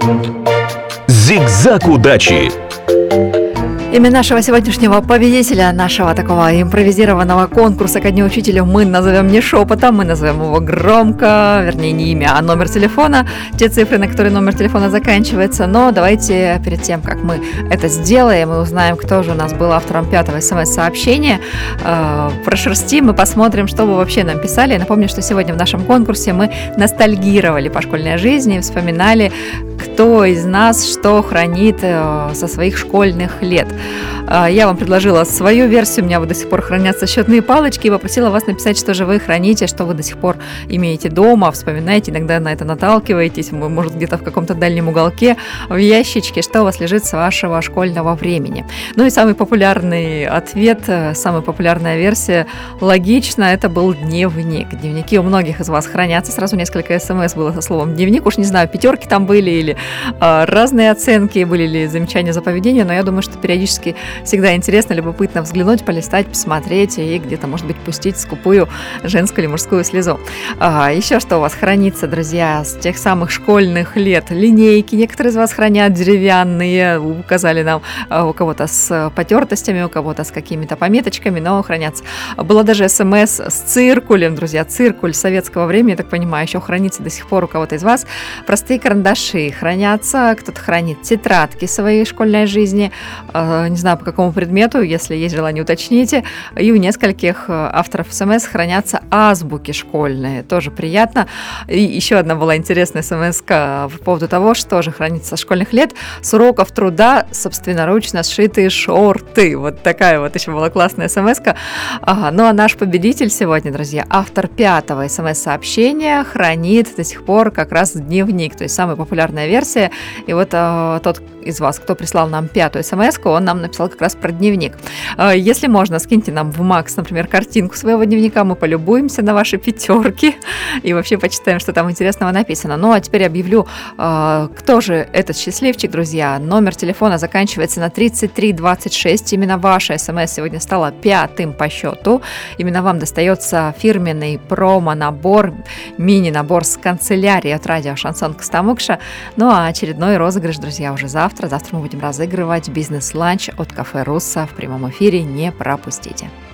Зигзаг удачи! Имя нашего сегодняшнего победителя, нашего такого импровизированного конкурса ко Дню Учителя мы назовем не шепотом, мы назовем его громко, вернее не имя, а номер телефона, те цифры, на которые номер телефона заканчивается. Но давайте перед тем, как мы это сделаем и узнаем, кто же у нас был автором 5-го смс-сообщения, прошерстим и посмотрим, что вы вообще нам писали. Я напомню, что сегодня в нашем конкурсе мы ностальгировали по школьной жизни, вспоминали, кто из нас что хранит со своих школьных лет. Я вам предложила свою версию, у меня вот до сих пор хранятся счетные палочки, и попросила вас написать, что же вы храните, что вы до сих пор имеете дома, вспоминаете, иногда на это наталкиваетесь, может где-то в каком-то дальнем уголке, в ящичке, что у вас лежит с вашего школьного времени. Ну и самый популярный ответ, самая популярная версия, логично, это был дневник. Дневники у многих из вас хранятся, сразу несколько смс было со словом дневник, уж не знаю, пятерки там были или разные оценки, были ли замечания за поведение, но я думаю, что периодически всегда интересно, любопытно взглянуть, полистать, посмотреть и где-то, может быть, пустить скупую женскую или мужскую слезу. Еще что у вас хранится, друзья, с тех самых школьных лет? Линейки, некоторые из вас хранят деревянные, указали нам, у кого-то с потертостями, у кого-то с какими-то пометочками, но хранятся. Было даже смс с циркулем, друзья, циркуль советского времени, я так понимаю, еще хранится до сих пор у кого-то из вас. Простые карандаши хранятся, кто-то хранит тетрадки своей школьной жизни, не знаю, по какому предмету, если есть желание, уточните. И у нескольких авторов СМС хранятся азбуки школьные, тоже приятно. И еще одна была интересная СМС-ка по поводу того, что же хранится со школьных лет. С уроков труда собственноручно сшитые шорты. Вот такая вот еще была классная СМС-ка. Ну а наш победитель сегодня, друзья, автор 5-го СМС-сообщения хранит до сих пор как раз дневник, то есть самая популярная версия. И вот тот из вас, кто прислал нам 5-ю СМС-ку, он нам написал как раз про дневник. Если можно, скиньте нам в Макс, например, картинку своего дневника, мы полюбуемся на ваши пятерки и вообще почитаем, что там интересного написано. Ну, а теперь объявлю, кто же этот счастливчик, друзья. Номер телефона заканчивается на 3326. Именно ваша СМС сегодня стала 5-м по счету. Именно вам достается фирменный промо-набор, мини-набор с канцелярией от радио «Шансон Костомукша». Ну, а очередной розыгрыш, друзья, уже завтра. Завтра мы будем разыгрывать бизнес-ланч от кафе «Русса» в прямом эфире. Не пропустите.